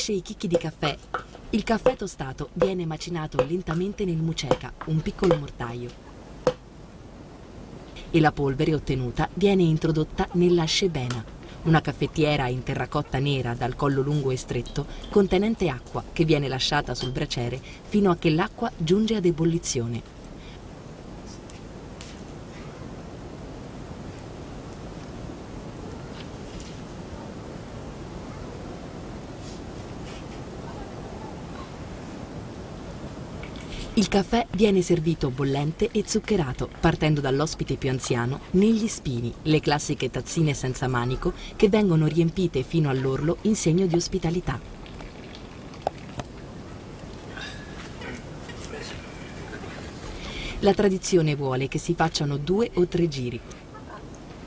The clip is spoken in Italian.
unisce i chicchi di caffè. Il caffè tostato viene macinato lentamente nel muceca, un piccolo mortaio. E la polvere ottenuta viene introdotta nella scebena, una caffettiera in terracotta nera dal collo lungo e stretto, contenente acqua che viene lasciata sul braciere fino a che l'acqua giunge ad ebollizione. Il caffè viene servito bollente e zuccherato, partendo dall'ospite più anziano, negli spini, le classiche tazzine senza manico che vengono riempite fino all'orlo in segno di ospitalità. La tradizione vuole che si facciano 2 o 3 giri.